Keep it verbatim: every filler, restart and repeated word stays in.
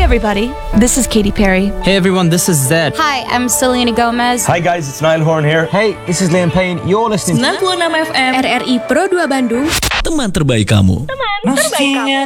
everybody, this is Katy Perry. Hey everyone, this is Zed. Hi, I'm Selena Gomez. Hi guys, it's Niall Horn here. Hey, this is Liam Payne. You're listening to sembilan puluh enam F M R R I Pro dua Bandung. Teman terbaik kamu. Teman terbaik kamu.